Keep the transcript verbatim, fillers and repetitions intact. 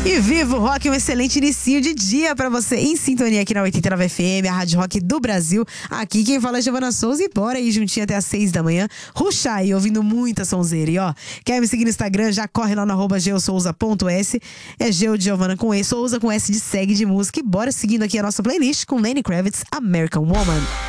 E Vivo Rock, um excelente inicinho de dia pra você em sintonia aqui na oitenta e nove F M, a Rádio Rock do Brasil. Aqui quem fala é Giovana Souza e bora aí juntinho até às seis da manhã, ruxar aí, ouvindo muita sonzeira. E ó, quer me seguir no Instagram? Já corre lá no arroba geosouza ponto s. É Geo de Giovana com E, Souza com S de segue de música. E bora seguindo aqui a nossa playlist com Lenny Kravitz, American Woman.